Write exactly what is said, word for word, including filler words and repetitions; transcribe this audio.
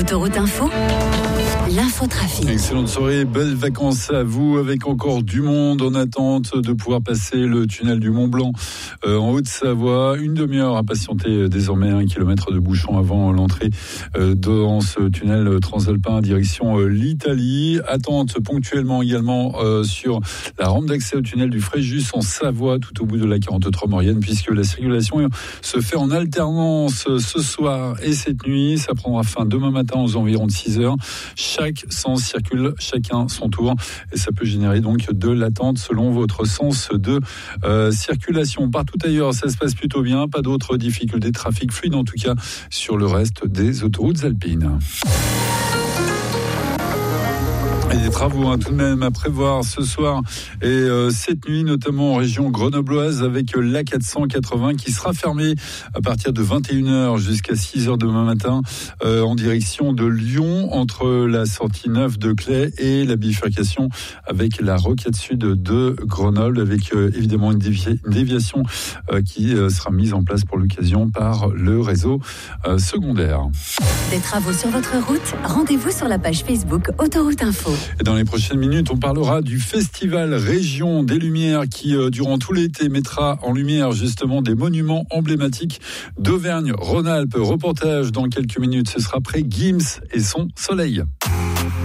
Autoroute Info, l'infotrafic. Excellente soirée, belles vacances à vous, avec encore du monde en attente de pouvoir passer le tunnel du Mont Blanc euh, en Haute-Savoie. Une demi-heure à patienter, désormais un kilomètre de bouchon avant l'entrée euh, dans ce tunnel transalpin direction euh, l'Italie. Attente ponctuellement également euh, sur la rampe d'accès au tunnel du Fréjus en Savoie, tout au bout de la quarante-trois Maurienne, puisque la circulation se fait en alternance ce soir et cette nuit. Ça prendra fin demain matin aux environs de six heures. Chaque sens circule chacun son tour et ça peut générer donc de l'attente selon votre sens de euh, circulation. Partout ailleurs, ça se passe plutôt bien. Pas d'autres difficultés. Trafic fluide en tout cas sur le reste des autoroutes alpines. Et des travaux hein, tout de même à prévoir ce soir et euh, cette nuit, notamment en région grenobloise, avec l'A quatre cent quatre-vingts qui sera fermé à partir de vingt et une heures jusqu'à six heures demain matin euh, en direction de Lyon, entre la sortie neuve de Claye et la bifurcation avec la rocade sud de Grenoble, avec euh, évidemment une, dévi- une déviation euh, qui euh, sera mise en place pour l'occasion par le réseau euh, secondaire. Des travaux sur votre route, rendez-vous sur la page Facebook Autoroute Info. Et dans les prochaines minutes, on parlera du festival Région des Lumières qui, euh, durant tout l'été, mettra en lumière justement des monuments emblématiques d'Auvergne-Rhône-Alpes. Reportage dans quelques minutes, ce sera après Gims et son soleil.